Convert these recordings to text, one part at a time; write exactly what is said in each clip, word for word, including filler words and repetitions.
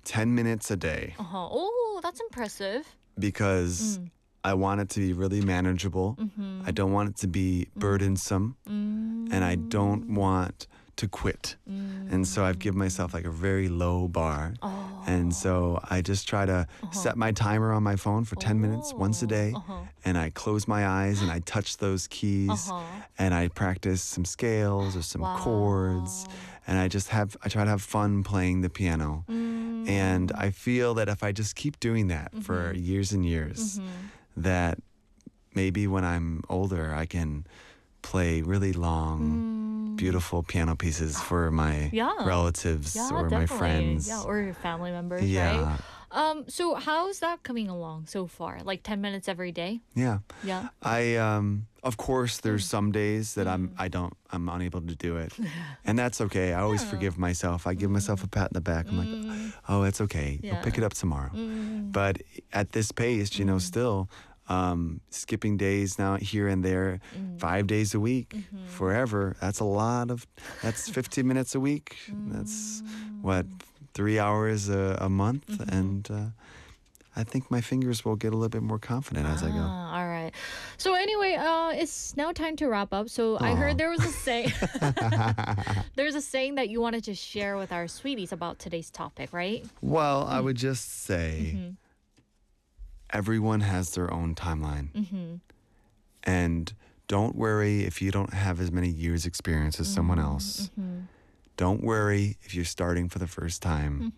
ten minutes a day. Uh-huh. Oh, that's impressive. Because Mm. I want it to be really manageable. Mm-hmm. I don't want it to be burdensome. Mm. And I don't want to quit. Mm. And so I've given myself like a very low bar. Oh. And so I just try to Uh-huh. set my timer on my phone for ten minutes once a day. Uh-huh. And I close my eyes and I touch those keys. Uh-huh. And I practice some scales or some Wow. chords. And I just have, I try to have fun playing the piano. Mm. And I feel that if I just keep doing that Mm-hmm. for years and years, that maybe when I'm older, I can play really long, beautiful piano pieces for my Mm. Yeah. relatives Yeah, or my definitely. friends. Yeah, or your family members, Yeah. right? Um, so how's that coming along so far? Like ten minutes every day? Yeah. Yeah. I um of course there's Mm. some days that I'm I don't I'm unable to do it. And that's okay. I always forgive myself. I give myself a pat in the back. I'm like, "Oh, it's okay. Yeah. I'll pick it up tomorrow." Mm. But at this pace, you know, still um, skipping days now here and there, five days a week, forever. That's a lot of. That's fifteen minutes a week. That's what three hours a, a month, and uh, I think my fingers will get a little bit more confident as I go. Ah, all right. So anyway, uh, it's now time to wrap up. So I Aw. heard there was a saying. There's a saying that you wanted to share with our sweeties about today's topic, right? Well, I would just say everyone has their own timeline. And don't worry if you don't have as many years experience as someone else. Don't worry if you're starting for the first time.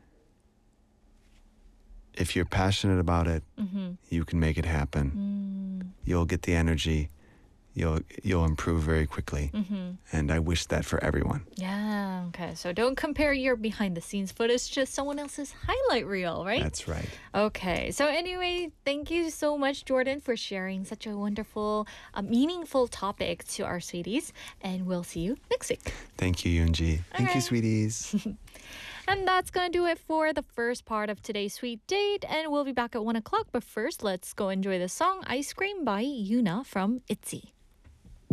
If you're passionate about it, you can make it happen. You'll get the energy. You'll you'll improve very quickly. And I wish that for everyone. Yeah. Okay. So don't compare your behind the scenes footage to someone else's highlight reel, right? That's right. Okay. So anyway, thank you so much, Jordan, for sharing such a wonderful, uh, meaningful topic to our sweeties. And we'll see you next week. Thank you, Yoonji. Thank you, right. sweeties. And that's going to do it for the first part of today's Sweet Date. And we'll be back at one o'clock. But first, let's go enjoy the song Ice Cream by Yuna from ITZY.